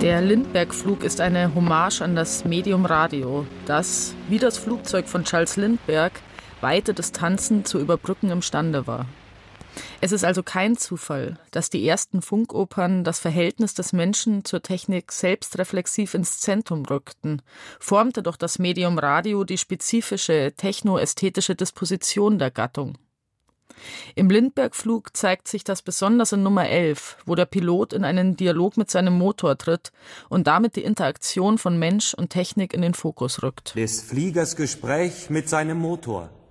Der Lindbergh-Flug ist eine Hommage an das Medium Radio, das, wie das Flugzeug von Charles Lindbergh, weite Distanzen zu überbrücken imstande war. Es ist also kein Zufall, dass die ersten Funkopern das Verhältnis des Menschen zur Technik selbstreflexiv ins Zentrum rückten, formte doch das Medium Radio die spezifische technoästhetische Disposition der Gattung. Im Lindbergh-Flug zeigt sich das besonders in Nummer 11, wo der Pilot in einen Dialog mit seinem Motor tritt und damit die Interaktion von Mensch und Technik in den Fokus rückt. Des Fliegers Gespräch mit seinem Motor.